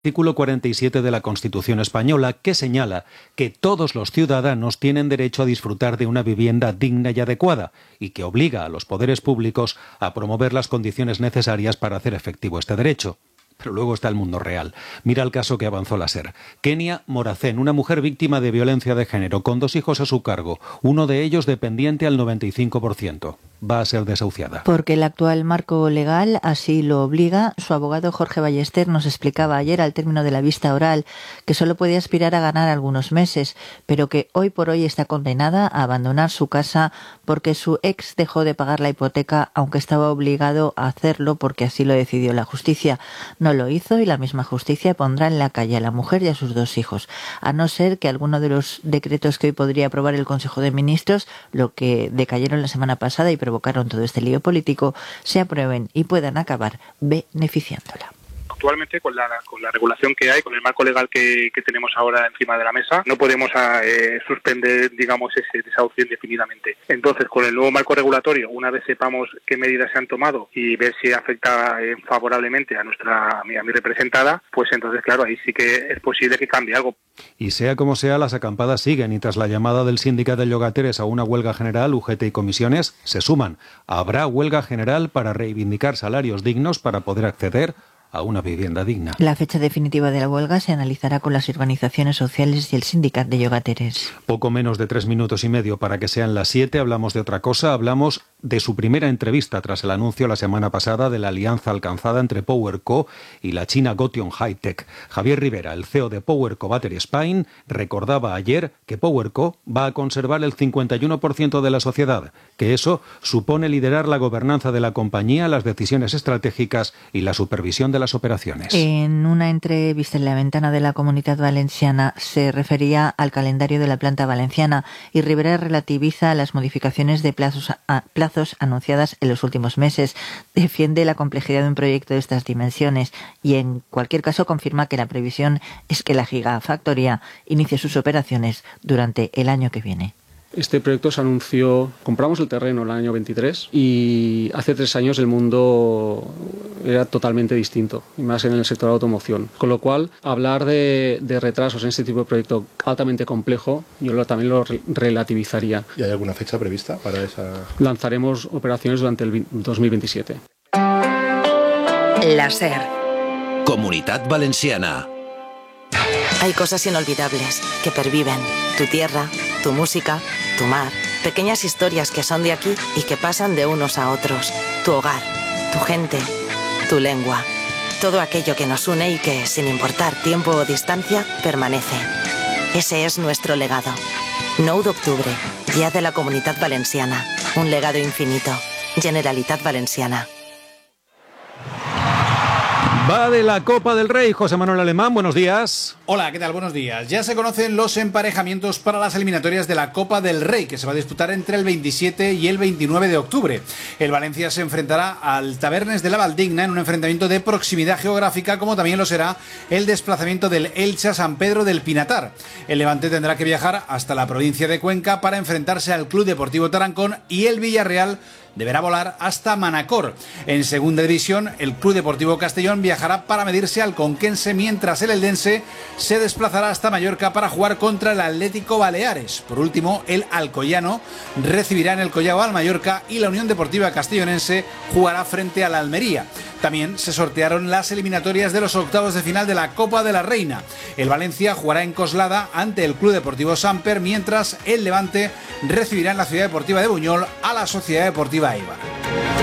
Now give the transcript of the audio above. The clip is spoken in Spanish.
Artículo 47 de la Constitución española, que señala que todos los ciudadanos tienen derecho a disfrutar de una vivienda digna y adecuada y que obliga a los poderes públicos a promover las condiciones necesarias para hacer efectivo este derecho. Pero luego está el mundo real. Mira el caso que avanzó la SER. Kenia Moracén, una mujer víctima de violencia de género, con 2 hijos a su cargo, uno de ellos dependiente al 95%. Va a ser desahuciada. Porque el actual marco legal así lo obliga. Su abogado Jorge Ballester nos explicaba ayer, al término de la vista oral, que solo podía aspirar a ganar algunos meses, pero que hoy por hoy está condenada a abandonar su casa porque su ex dejó de pagar la hipoteca, aunque estaba obligado a hacerlo porque así lo decidió la justicia. No lo hizo y la misma justicia pondrá en la calle a la mujer y a sus 2 hijos, a no ser que alguno de los decretos que hoy podría aprobar el Consejo de Ministros, lo que decayeron la semana pasada y provocaron todo este lío político, se aprueben y puedan acabar beneficiándola. Actualmente, con la regulación que hay, con el marco legal que tenemos ahora encima de la mesa, no podemos suspender, digamos, ese desahucio indefinidamente. Entonces, con el nuevo marco regulatorio, una vez sepamos qué medidas se han tomado y ver si afecta favorablemente a mi representada, pues entonces, claro, ahí sí que es posible que cambie algo. Y sea como sea, las acampadas siguen y tras la llamada del sindicato de llogateres a una huelga general, UGT y comisiones se suman. Habrá huelga general para reivindicar salarios dignos para poder acceder a una vivienda digna. La fecha definitiva de la huelga se analizará con las organizaciones sociales y el sindicato de llogateres. Poco menos de 3 minutos y medio para que sean las 7. Hablamos de otra cosa. Hablamos de su primera entrevista tras el anuncio la semana pasada de la alianza alcanzada entre PowerCo y la china Gotion High-Tech. Javier Rivera, el CEO de PowerCo Battery Spain, recordaba ayer que PowerCo va a conservar el 51% de la sociedad, que eso supone liderar la gobernanza de la compañía, las decisiones estratégicas y la supervisión de las operaciones. En una entrevista en La Ventana de la Comunitat Valenciana se refería al calendario de la planta valenciana y Rivera relativiza las modificaciones de plazos anunciadas en los últimos meses. Defiende la complejidad de un proyecto de estas dimensiones y en cualquier caso confirma que la previsión es que la gigafactoría inicie sus operaciones durante el año que viene. Este proyecto se anunció, compramos el terreno el año 23 y hace 3 años el mundo era totalmente distinto, y más en el sector de la automoción. Con lo cual, hablar de retrasos en este tipo de proyecto altamente complejo, yo también lo relativizaría. ¿Y hay alguna fecha prevista para esa? Lanzaremos operaciones durante el 2027. La SER. Comunitat Valenciana. Hay cosas inolvidables que perviven. Tu tierra, tu música, tu mar. Pequeñas historias que son de aquí y que pasan de unos a otros. Tu hogar, tu gente, tu lengua. Todo aquello que nos une y que, sin importar tiempo o distancia, permanece. Ese es nuestro legado. 9 d'octubre, Día de la Comunitat Valenciana. Un legado infinito. Generalitat Valenciana. Va de la Copa del Rey, José Manuel Alemán, buenos días. Hola, ¿qué tal? Buenos días. Ya se conocen los emparejamientos para las eliminatorias de la Copa del Rey, que se va a disputar entre el 27 y el 29 de octubre. El Valencia se enfrentará al Tabernes de la Valdigna en un enfrentamiento de proximidad geográfica, como también lo será el desplazamiento del Elche a San Pedro del Pinatar. El Levante tendrá que viajar hasta la provincia de Cuenca para enfrentarse al Club Deportivo Tarancón y el Villarreal deberá volar hasta Manacor. En segunda división, el Club Deportivo Castellón viajará para medirse al Conquense, mientras el Eldense se desplazará hasta Mallorca para jugar contra el Atlético Baleares. Por último, el Alcoyano recibirá en el Collao al Mallorca y la Unión Deportiva Castellonense jugará frente a la Almería. También se sortearon las eliminatorias de los octavos de final de la Copa de la Reina. El Valencia jugará en Coslada ante el Club Deportivo Samper, mientras el Levante recibirá en la Ciudad Deportiva de Buñol a la Sociedad Deportiva Eibar.